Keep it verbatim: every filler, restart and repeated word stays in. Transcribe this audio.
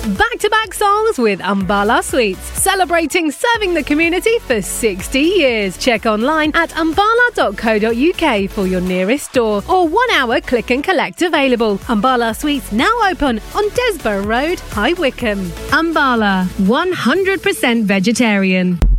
Back-to-back songs with Ambala Sweets, celebrating serving the community for sixty years. Check online at ambala dot co dot uk for your nearest store or one-hour click and collect available. Ambala Sweets now open on Desborough Road, High Wycombe. Ambala, one hundred percent vegetarian.